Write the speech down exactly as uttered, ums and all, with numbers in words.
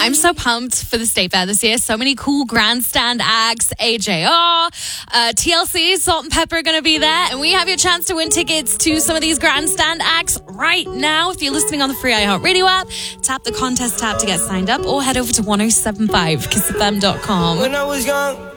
I'm so pumped for the State Fair this year. So many cool grandstand acts. A J R, uh, T L C, Salt and Pepper are going to be there. And we have your chance to win tickets to some of these grandstand acts right now. If you're listening on the free iHeartRadio app, tap the contest tab to get signed up or head over to ten seventy-five kiss f m dot com. When I was young,